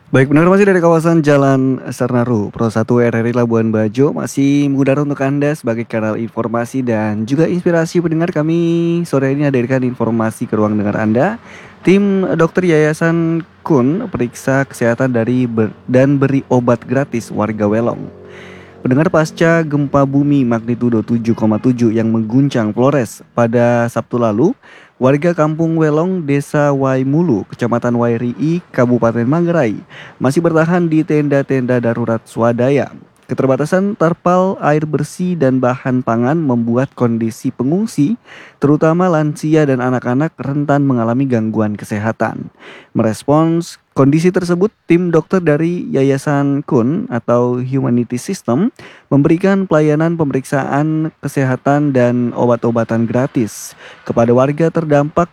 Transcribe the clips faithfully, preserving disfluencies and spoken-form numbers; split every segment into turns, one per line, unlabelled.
Baik, benar masih dari kawasan Jalan Sernaru, Pro satu R R I Labuan Bajo masih mengudara untuk Anda sebagai kanal informasi dan juga inspirasi pendengar kami sore ini hadirkan informasi ke ruang dengar Anda. Tim dokter Yayasan Kun periksa kesehatan dari ber- dan beri obat gratis warga Welong. Pendengar pasca gempa bumi magnitudo tujuh koma tujuh yang mengguncang Flores pada Sabtu lalu, warga kampung Welong, Desa Waimulu, Kecamatan Wairii, Kabupaten Manggarai, masih bertahan di tenda-tenda darurat swadaya. Keterbatasan terpal, air bersih, dan bahan pangan membuat kondisi pengungsi, terutama lansia dan anak-anak, rentan mengalami gangguan kesehatan. Merespons kondisi tersebut, tim dokter dari Yayasan Kun atau Humanity System memberikan pelayanan pemeriksaan kesehatan dan obat-obatan gratis kepada warga terdampak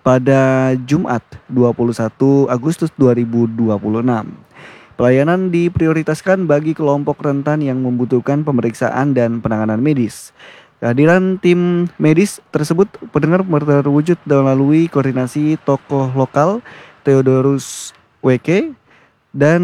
pada Jumat dua puluh satu Agustus dua ribu dua puluh enam. Pelayanan diprioritaskan bagi kelompok rentan yang membutuhkan pemeriksaan dan penanganan medis. Kehadiran tim medis tersebut pendengar terwujud melalui koordinasi tokoh lokal Theodorus W K dan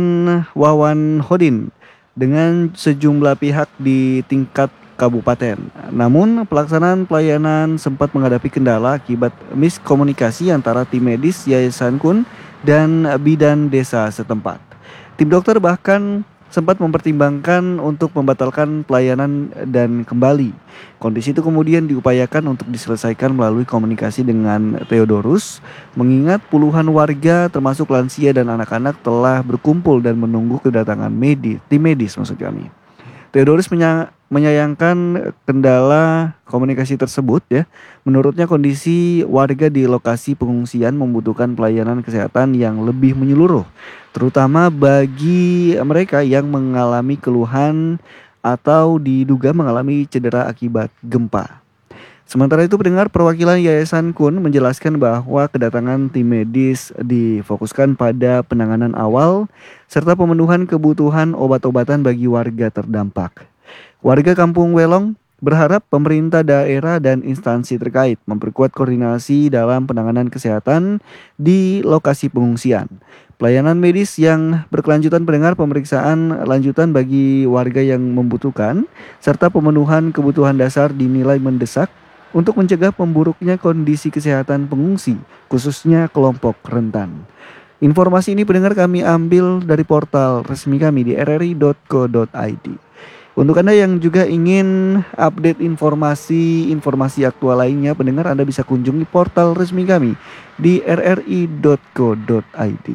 Wawan Hodin dengan sejumlah pihak di tingkat kabupaten. Namun pelaksanaan pelayanan sempat menghadapi kendala akibat miskomunikasi antara tim medis Yayasan Kun dan bidan desa setempat. Tim dokter bahkan sempat mempertimbangkan untuk membatalkan pelayanan dan kembali. Kondisi itu kemudian diupayakan untuk diselesaikan melalui komunikasi dengan Theodorus, mengingat puluhan warga termasuk lansia dan anak-anak telah berkumpul dan menunggu kedatangan medis, tim medis maksud kami. Theodorus menya- menyayangkan kendala komunikasi tersebut ya. Menurutnya kondisi warga di lokasi pengungsian membutuhkan pelayanan kesehatan yang lebih menyeluruh, terutama bagi mereka yang mengalami keluhan atau diduga mengalami cedera akibat gempa. Sementara itu pendengar perwakilan Yayasan Kun menjelaskan bahwa kedatangan tim medis difokuskan pada penanganan awal serta pemenuhan kebutuhan obat-obatan bagi warga terdampak. Warga Kampung Welong berharap pemerintah daerah dan instansi terkait memperkuat koordinasi dalam penanganan kesehatan di lokasi pengungsian. Pelayanan medis yang berkelanjutan pendengar pemeriksaan lanjutan bagi warga yang membutuhkan serta pemenuhan kebutuhan dasar dinilai mendesak untuk mencegah memburuknya kondisi kesehatan pengungsi, khususnya kelompok rentan. Informasi ini pendengar kami ambil dari portal resmi kami di r r i dot co dot i d. Untuk Anda yang juga ingin update informasi-informasi aktual lainnya, pendengar Anda bisa kunjungi portal resmi kami di r r i dot co dot i d.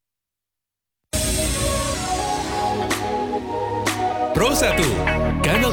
Pro satu, kanal